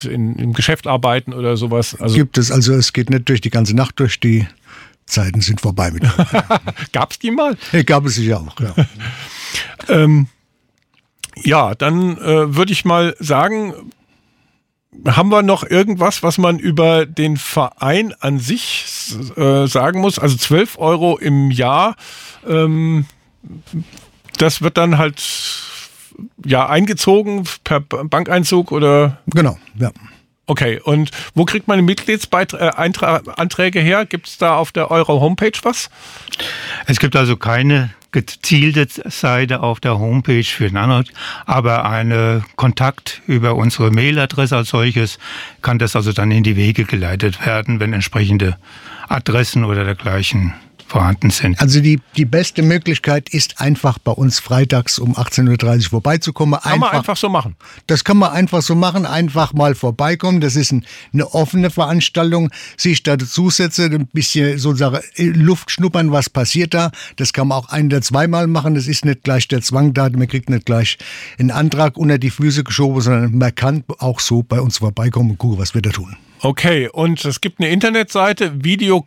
im Geschäft arbeiten oder sowas. Also gibt es, also es geht nicht durch die ganze Nacht durch, die Zeiten sind vorbei mit. Gab es die mal? Gab es sicher auch, ja. Ja, dann würde ich mal sagen, haben wir noch irgendwas, was man über den Verein an sich sagen muss? Also 12 € im Jahr, das wird dann halt eingezogen per Bankeinzug oder? Genau, ja. Okay, und wo kriegt man Mitgliedsanträge her? Gibt es da auf eurer Homepage was? Es gibt also keine gezielte Seite auf der Homepage für Nanoth, aber eine Kontakt über unsere Mailadresse als solches kann das also dann in die Wege geleitet werden, wenn entsprechende Adressen oder dergleichen vorhanden sind. Also die beste Möglichkeit ist einfach bei uns freitags um 18:30 Uhr vorbeizukommen. Kann man einfach so machen? Das kann man einfach so machen, einfach mal vorbeikommen. Das ist eine offene Veranstaltung. Sich da dazusetzen, ein bisschen sozusagen Luft schnuppern, was passiert da. Das kann man auch ein- oder zweimal machen. Das ist nicht gleich der Zwang da. Man kriegt nicht gleich einen Antrag unter die Füße geschoben, sondern man kann auch so bei uns vorbeikommen und gucken, was wir da tun. Okay, und es gibt eine Internetseite,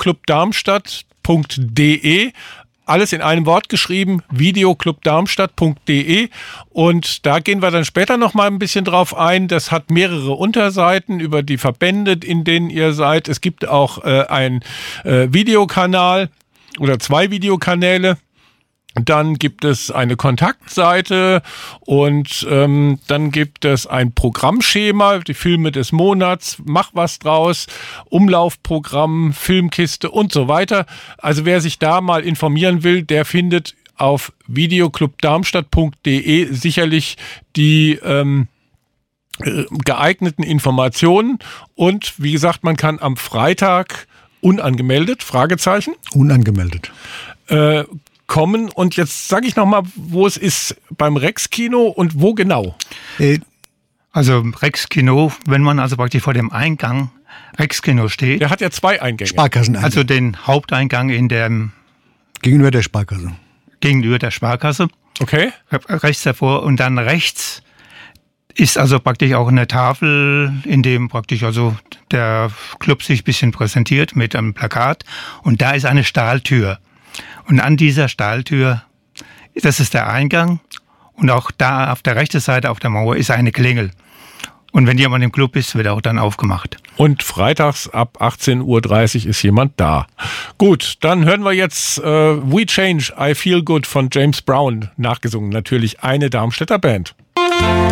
videoclubdarmstadt.de. Alles in einem Wort geschrieben, videoclubdarmstadt.de, und da gehen wir dann später noch mal ein bisschen drauf ein. Das hat mehrere Unterseiten über die Verbände, in denen ihr seid. Es gibt auch einen Videokanal oder 2 Videokanäle. Dann gibt es eine Kontaktseite und dann gibt es ein Programmschema, die Filme des Monats, mach was draus, Umlaufprogramm, Filmkiste und so weiter. Also wer sich da mal informieren will, der findet auf videoclubdarmstadt.de sicherlich die geeigneten Informationen. Und wie gesagt, man kann am Freitag unangemeldet, Fragezeichen. Unangemeldet. Kommen. Und jetzt sage ich nochmal, wo es ist, beim Rex-Kino und wo genau? Also Rex-Kino, wenn man also praktisch vor dem Eingang Rex-Kino steht. Der hat ja 2 Eingänge. Sparkasseneingang. Also den Haupteingang in dem Gegenüber der Sparkasse. Gegenüber der Sparkasse. Okay. Rechts davor und dann rechts ist also praktisch auch eine Tafel, in dem praktisch also der Club sich ein bisschen präsentiert mit einem Plakat, und da ist eine Stahltür. Und an dieser Stahltür, das ist der Eingang, und auch da auf der rechten Seite auf der Mauer ist eine Klingel. Und wenn jemand im Club ist, wird auch dann aufgemacht. Und freitags ab 18:30 Uhr ist jemand da. Gut, dann hören wir jetzt We Change, I Feel Good von James Brown, nachgesungen. Natürlich eine Darmstädter Band.